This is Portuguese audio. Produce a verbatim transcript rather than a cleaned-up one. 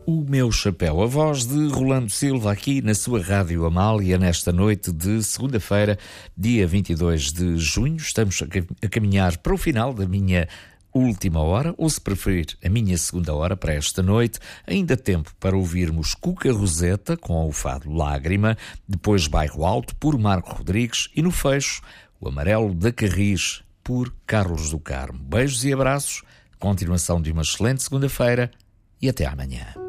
O Meu Chapéu, a voz de Rolando Silva aqui na sua Rádio Amália nesta noite de segunda-feira, dia vinte e dois de junho. Estamos a caminhar para o final da minha última hora, ou se preferir, a minha segunda hora para esta noite. Ainda tempo para ouvirmos Cuca Roseta com o fado Lágrima, depois Bairro Alto por Marco Rodrigues e no fecho o Amarelo da Carris por Carlos do Carmo. Beijos e abraços, continuação de uma excelente segunda-feira e até amanhã.